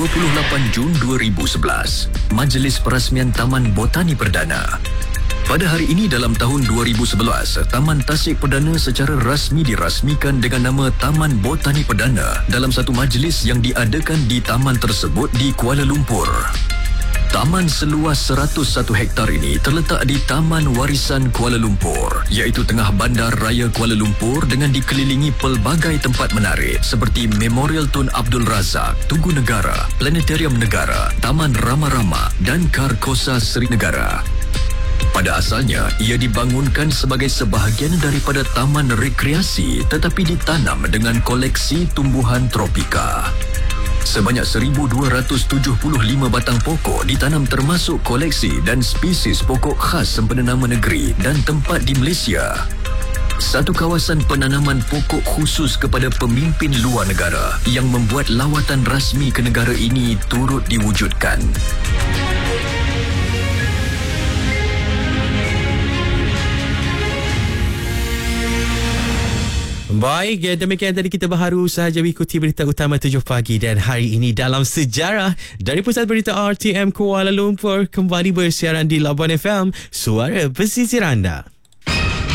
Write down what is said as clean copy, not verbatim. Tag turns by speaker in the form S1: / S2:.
S1: 28 Jun 2011, Majlis Perasmian Taman Botani Perdana. Pada hari ini dalam tahun 2011, Taman Tasik Perdana secara rasmi dirasmikan dengan nama Taman Botani Perdana dalam satu majlis yang diadakan di taman tersebut di Kuala Lumpur. Taman seluas 101 hektar ini terletak di Taman Warisan Kuala Lumpur, iaitu tengah bandar raya Kuala Lumpur dengan dikelilingi pelbagai tempat menarik seperti Memorial Tun Abdul Razak, Tugu Negara, Planetarium Negara, Taman Rama-Rama dan Karkosa Seri Negara. Pada asalnya, ia dibangunkan sebagai sebahagian daripada taman rekreasi tetapi ditanam dengan koleksi tumbuhan tropika. Sebanyak 1,275 batang pokok ditanam termasuk koleksi dan spesies pokok khas sempena nama negeri dan tempat di Malaysia. Satu kawasan penanaman pokok khusus kepada pemimpin luar negara yang membuat lawatan rasmi ke negara ini turut diwujudkan.
S2: Baik, demikian tadi kita baru sahaja ikuti berita utama 7 pagi dan hari ini dalam sejarah dari Pusat Berita RTM Kuala Lumpur kembali bersiaran di Labuan FM, suara pesisir anda.